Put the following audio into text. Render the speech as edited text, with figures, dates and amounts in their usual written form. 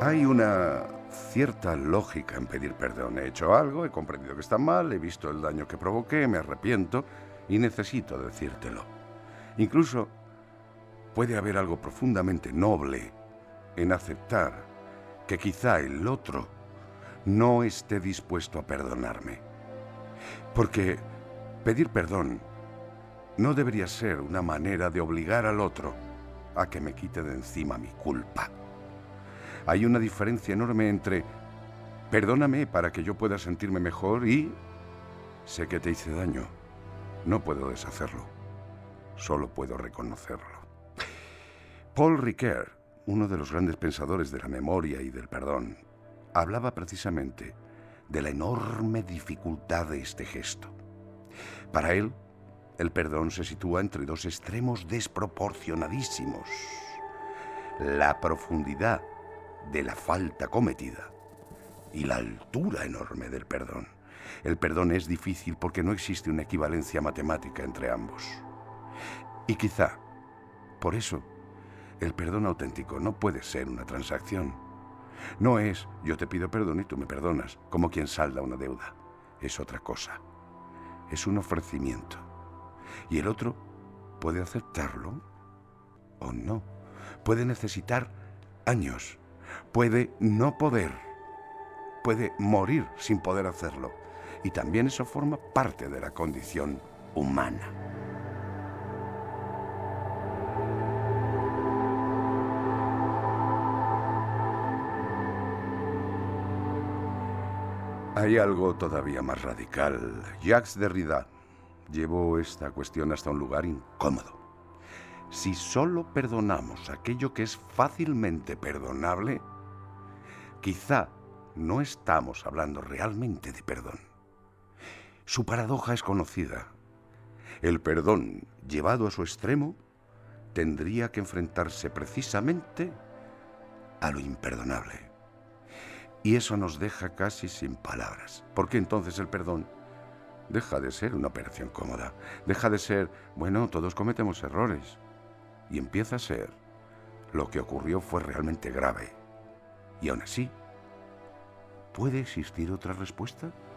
Hay una cierta lógica en pedir perdón. He hecho algo, he comprendido que está mal, he visto el daño que provoqué, me arrepiento y necesito decírtelo. Incluso puede haber algo profundamente noble en aceptar que quizá el otro no esté dispuesto a perdonarme. Porque pedir perdón no debería ser una manera de obligar al otro a que me quite de encima mi culpa. Hay una diferencia enorme entre perdóname para que yo pueda sentirme mejor y sé que te hice daño. No puedo deshacerlo, solo puedo reconocerlo. Paul Ricoeur, uno de los grandes pensadores de la memoria y del perdón, hablaba precisamente de la enorme dificultad de este gesto. Para él, el perdón se sitúa entre dos extremos desproporcionadísimos: la profundidad de la falta cometida y la altura enorme del perdón. El perdón es difícil porque no existe una equivalencia matemática entre ambos. Y quizá, por eso, el perdón auténtico no puede ser una transacción. No es yo te pido perdón y tú me perdonas, como quien salda una deuda. Es otra cosa. Es un ofrecimiento. Y el otro puede aceptarlo o no. Puede necesitar años. Puede no poder. Puede morir sin poder hacerlo. Y también eso forma parte de la condición humana. Hay algo todavía más radical. Jacques Derrida llevó esta cuestión hasta un lugar incómodo. Si solo perdonamos aquello que es fácilmente perdonable, quizá no estamos hablando realmente de perdón. Su paradoja es conocida. El perdón, llevado a su extremo, tendría que enfrentarse precisamente a lo imperdonable. Y eso nos deja casi sin palabras, porque entonces el perdón deja de ser una operación cómoda, deja de ser, bueno, todos cometemos errores, y empieza a ser, lo que ocurrió fue realmente grave. Y aún así, ¿puede existir otra respuesta?